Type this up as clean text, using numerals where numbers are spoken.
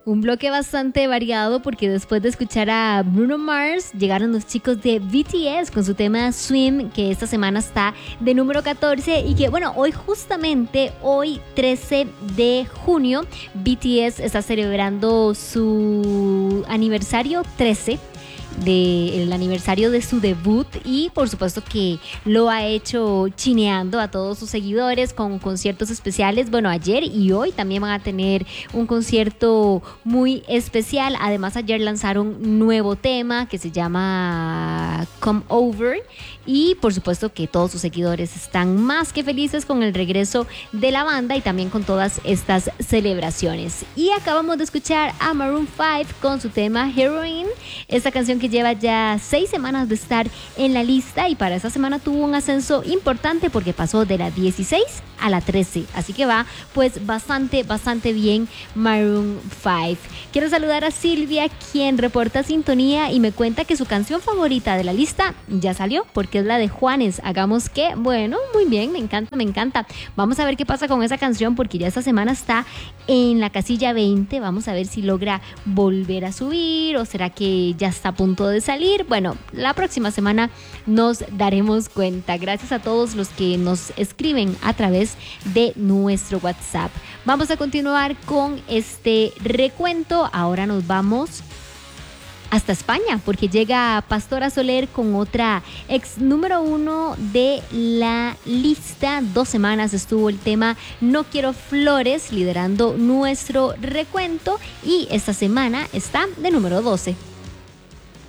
Un bloque bastante variado porque después de escuchar a Bruno Mars llegaron los chicos de BTS con su tema Swim, que esta semana está de número 14 y que bueno, hoy 13 de junio BTS está celebrando su aniversario 13 del aniversario de su debut y por supuesto que lo ha hecho chineando a todos sus seguidores con conciertos especiales. Bueno, ayer y hoy también van a tener un concierto muy especial. Además, ayer lanzaron un nuevo tema que se llama Come Over y por supuesto que todos sus seguidores están más que felices con el regreso de la banda y también con todas estas celebraciones. Y acabamos de escuchar a Maroon 5 con su tema Heroin, esta canción que lleva ya 6 semanas de estar en la lista y para esa semana tuvo un ascenso importante porque pasó de la 16 a la 13, así que va pues bastante bien Maroon 5. Quiero saludar a Silvia, quien reporta sintonía y me cuenta que su canción favorita de la lista ya salió porque es la de Juanes. Hagamos que, bueno, muy bien, me encanta. Vamos a ver qué pasa con esa canción porque ya esta semana está en la casilla 20. Vamos a ver si logra volver a subir o será que ya está a punto de salir. Bueno, la próxima semana nos daremos cuenta. Gracias a todos los que nos escriben a través de nuestro WhatsApp. Vamos a continuar con este recuento. Ahora nos vamos hasta España porque llega Pastora Soler con otra ex número 1 de la lista. 2 semanas estuvo el tema No Quiero Flores liderando nuestro recuento y esta semana está de número 12.